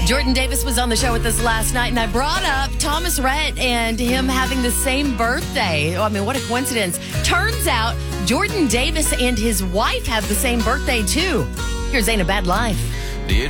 Jordan Davis was on the show with us last night, and I brought up Thomas Rhett and him having the same birthday. I mean, what a coincidence. Turns out Jordan Davis and his wife have the same birthday, too. Here's Ain't a Bad Life.